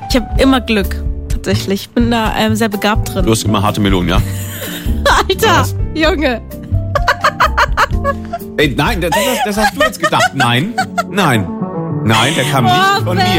Ich habe immer Glück, tatsächlich. Ich bin da sehr begabt drin. Du hast immer harte Melonen, ja? Alter, Junge. Ey, nein, das hast du jetzt gedacht. Nein, der kam nicht von mir.